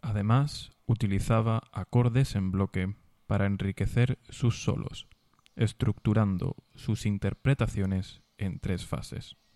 Además, utilizaba acordes en bloque para enriquecer sus solos, estructurando sus interpretaciones en 3 fases.